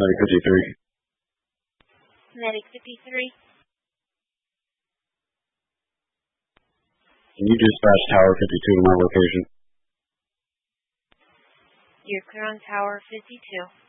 Medic 53. Medic 53. Can you dispatch Tower 52 to my location? You're clear on Tower 52.